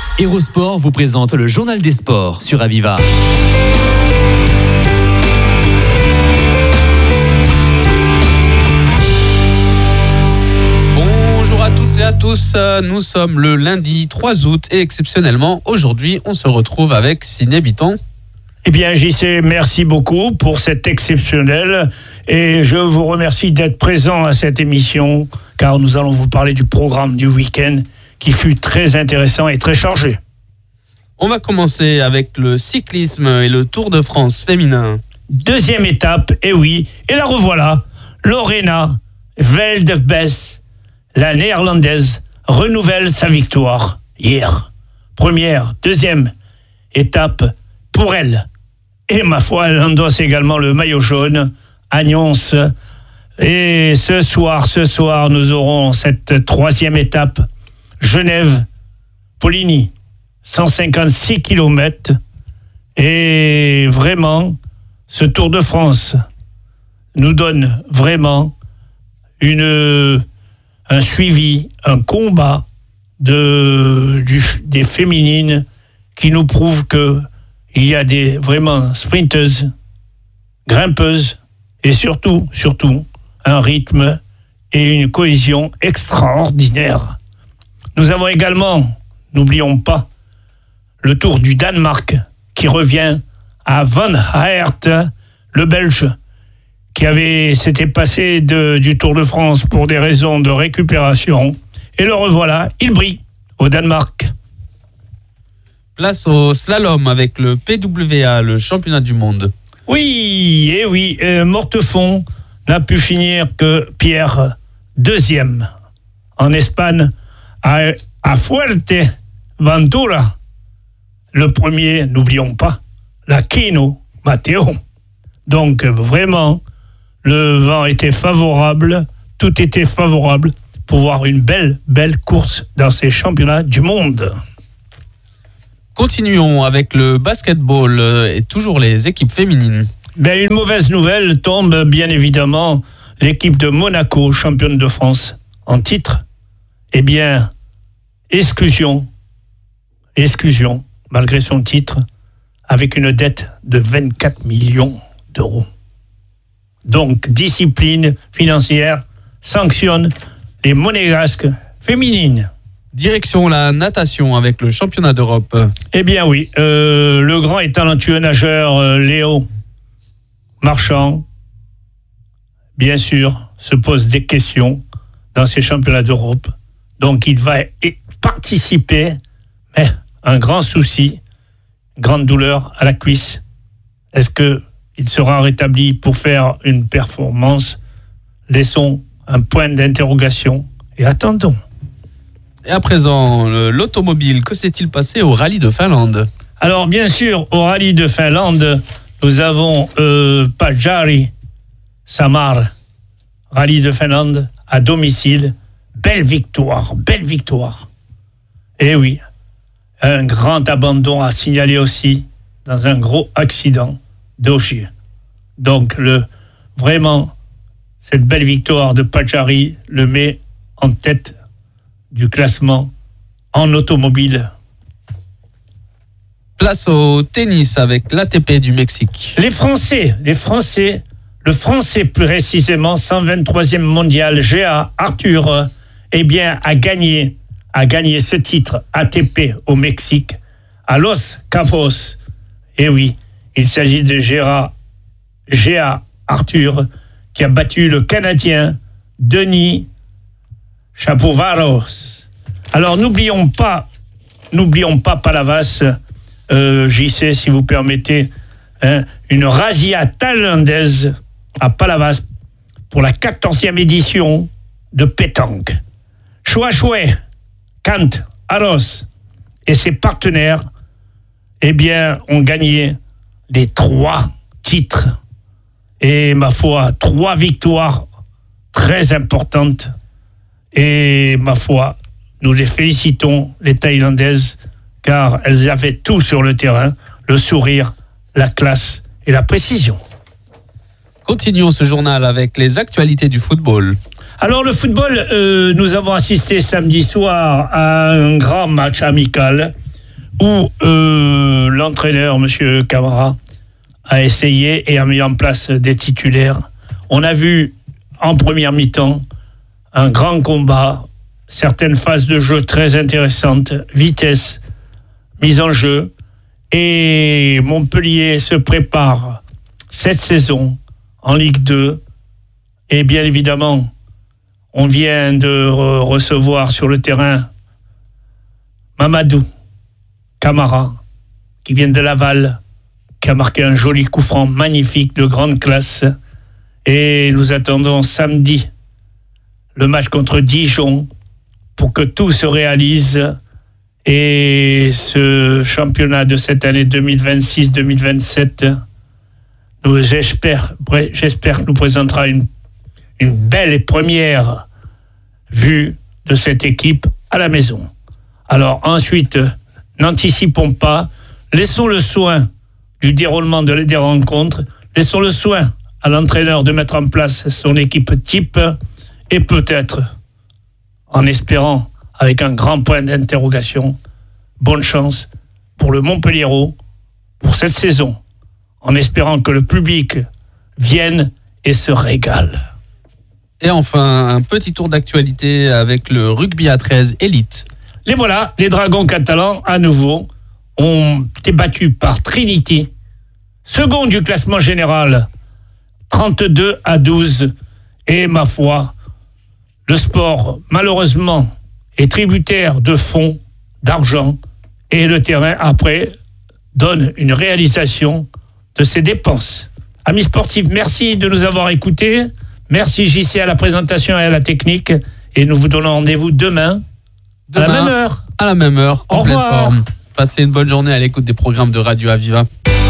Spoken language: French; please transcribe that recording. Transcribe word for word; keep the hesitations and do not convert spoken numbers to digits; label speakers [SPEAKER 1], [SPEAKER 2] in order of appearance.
[SPEAKER 1] Hérosport vous présente le journal des sports sur Aviva.
[SPEAKER 2] Bonjour à toutes et à tous, nous sommes le lundi trois août et exceptionnellement aujourd'hui on se retrouve avec Sidney Bitton.
[SPEAKER 3] Eh bien J C, merci beaucoup pour cet exceptionnel et je vous remercie d'être présent à cette émission car nous allons vous parler du programme du week-end qui fut très intéressant et très chargé.
[SPEAKER 2] On va commencer avec le cyclisme et le Tour de France féminin.
[SPEAKER 3] Deuxième étape, et oui, et la revoilà, Lorena Veldebes, la néerlandaise, renouvelle sa victoire hier. Première, deuxième étape pour elle. Et ma foi, elle endosse également le maillot jaune à Nyons. Et ce soir, ce soir, nous aurons cette troisième étape, Genève-Poligny, cent cinquante-six kilomètres. Et vraiment, ce Tour de France nous donne vraiment une, un suivi, un combat de, du, des féminines qui nous prouve que il y a des vraiment sprinteuses, grimpeuses et surtout, surtout, un rythme et une cohésion extraordinaire. Nous avons également, n'oublions pas, le Tour du Danemark qui revient à Van Aert, le Belge, qui avait s'était passé de, du Tour de France pour des raisons de récupération. Et le revoilà, il brille au Danemark.
[SPEAKER 2] Place au slalom avec le P W A, le championnat du monde.
[SPEAKER 3] Oui, et oui, euh, Mortefond n'a pu finir que Pierre, deuxième. En Espagne, à, à Fuerteventura. Le premier, n'oublions pas, la Kino Matteo. Donc vraiment, le vent était favorable, tout était favorable pour voir une belle, belle course dans ces championnats du monde.
[SPEAKER 2] Continuons avec le basketball et toujours les équipes féminines.
[SPEAKER 3] Ben, une mauvaise nouvelle tombe bien évidemment l'équipe de Monaco, championne de France en titre. Eh bien, exclusion, exclusion, malgré son titre, avec une dette de vingt-quatre millions d'euros. Donc, discipline financière sanctionne les monégasques féminines.
[SPEAKER 2] Direction la natation avec le championnat d'Europe.
[SPEAKER 3] Eh bien oui, euh, le grand et talentueux nageur euh, Léo Marchand, bien sûr, se pose des questions dans ces championnats d'Europe. Donc il va participer, mais un grand souci, grande douleur à la cuisse. Est-ce qu'il sera rétabli pour faire une performance? Laissons un point d'interrogation et attendons.
[SPEAKER 2] Et à présent, l'automobile, que s'est-il passé au rallye de Finlande?
[SPEAKER 3] Alors bien sûr, au rallye de Finlande, nous avons euh, Pajari Samar, rallye de Finlande, à domicile. Belle victoire, belle victoire. Et oui, un grand abandon à signaler aussi dans un gros accident d'Ogier. Donc le, vraiment, cette belle victoire de Pajari le met en tête du classement en automobile.
[SPEAKER 2] Place au tennis avec l'A T P du Mexique.
[SPEAKER 3] Les Français, les Français, le Français plus précisément, cent vingt-troisième mondial, G A Arthur, eh bien, a gagné, a gagné ce titre A T P au Mexique, à Los Cabos. Et oui, il s'agit de G A, G A Arthur, qui a battu le Canadien Denis Chapovaros. Alors n'oublions pas, n'oublions pas Palavas, euh, J C, si vous permettez, hein, une razzia thaïlandaise à Palavas pour la quatorzième édition de pétanque. Choua Choué, Kant, Aros et ses partenaires, eh bien, ont gagné les trois titres. Et ma foi, trois victoires très importantes. Et ma foi, nous les félicitons, les Thaïlandaises, car elles avaient tout sur le terrain, le sourire, la classe et la précision.
[SPEAKER 2] Continuons ce journal avec les actualités du football.
[SPEAKER 3] Alors le football, euh, nous avons assisté samedi soir à un grand match amical où euh, l'entraîneur, M. Camara, a essayé et a mis en place des titulaires. On a vu en première mi-temps un grand combat, certaines phases de jeu très intéressantes, vitesse, mise en jeu. Et Montpellier se prépare cette saison en Ligue deux. Et bien évidemment, on vient de re- recevoir sur le terrain Mamadou Camara, qui vient de Laval, qui a marqué un joli coup franc magnifique de grande classe. Et nous attendons samedi le match contre Dijon pour que tout se réalise. Et ce championnat de cette année deux mille vingt-six deux mille vingt-sept, nous, j'espère, j'espère que nous présentera une, une belle et première vue de cette équipe à la maison. Alors ensuite, n'anticipons pas, laissons le soin du déroulement de, des rencontres, laissons le soin à l'entraîneur de mettre en place son équipe type et peut-être, en espérant, avec un grand point d'interrogation, bonne chance pour le Montpelliéraud pour cette saison, en espérant que le public vienne et se régale.
[SPEAKER 2] Et enfin, un petit tour d'actualité avec le rugby à treize élite.
[SPEAKER 3] Les voilà, les Dragons catalans, à nouveau, ont été battus par Trinity, second du classement général, trente-deux à douze. Et ma foi, le sport, malheureusement, est tributaire de fonds, d'argent, et le terrain, après, donne une réalisation de ses dépenses. Amis sportifs, merci de nous avoir écoutés. Merci J C à la présentation et à la technique. Et nous vous donnons rendez-vous demain, demain à la même heure.
[SPEAKER 2] À la même heure, en
[SPEAKER 3] Au
[SPEAKER 2] pleine
[SPEAKER 3] revoir.
[SPEAKER 2] forme. Passez une bonne journée à l'écoute des programmes de Radio Aviva.